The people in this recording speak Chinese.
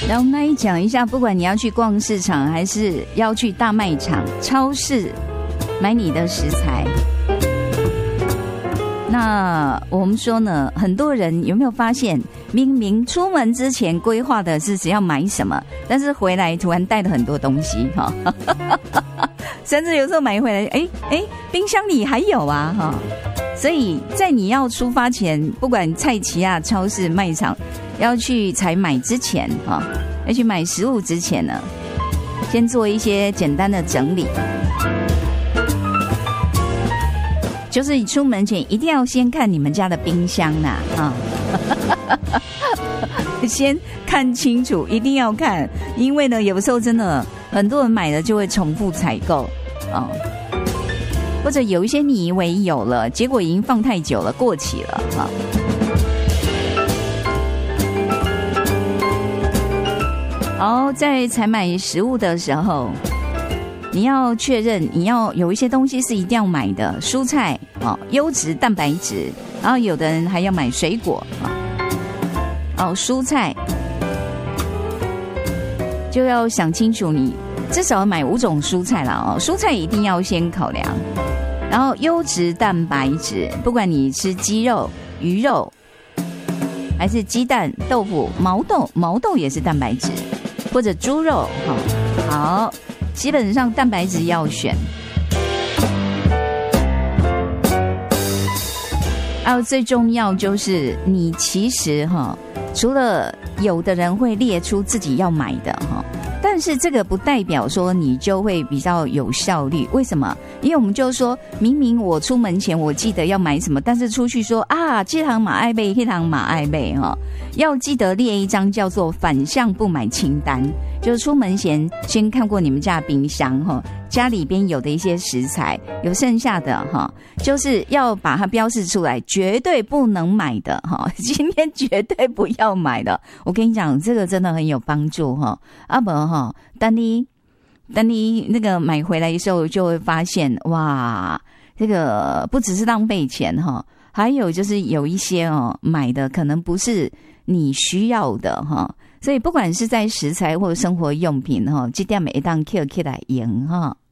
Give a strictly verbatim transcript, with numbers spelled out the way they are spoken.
然后我们来讲一下，不管你要去逛市场还是要去大卖场、超市买你的食材，那我们说呢，很多人有没有发现，明明出门之前规划的是只要买什么，但是回来突然带了很多东西哈，甚至有时候买回来，哎哎，冰箱里还有啊哈。所以在你要出发前，不管菜市啊、超市、卖场，要去采买之前哈，要去买食物之前呢，先做一些简单的整理。就是你出门前一定要先看你们家的冰箱呐，啊，先看清楚，一定要看，因为呢，有时候真的很多人买了就会重复采购啊，或者有一些你以为有了，结果已经放太久了，过期了啊。好，在采买食物的时候，你要确认，你要有一些东西是一定要买的，蔬菜哦，优质蛋白质，然后有的人还要买水果啊，哦，蔬菜就要想清楚，你至少要买五种蔬菜啦哦，蔬菜一定要先考量，然后优质蛋白质，不管你吃鸡肉、鱼肉，还是鸡蛋、豆腐、毛豆，毛豆也是蛋白质，或者猪肉哈，好。基本上蛋白质要选，还有最重要就是你其实哈，除了有的人会列出自己要买的哈，但是这个不代表说你就会比较有效率。为什么？因为我们就说明明我出门前我记得要买什么，但是出去说啊，这行马爱贝，那行马爱贝哈，要记得列一张叫做反向不买清单。就是出门前先看过你们家的冰箱哈，家里边有的一些食材有剩下的哈，就是要把它标示出来，绝对不能买的哈，今天绝对不要买的。我跟你讲，这个真的很有帮助哈。啊不哈，当你当你那个买回来的时候，就会发现哇，这个不只是浪费钱哈，还有就是有一些哦买的可能不是你需要的哈。所以不管是在食材或者生活用品哈，这点每一档 Q 起来用哈。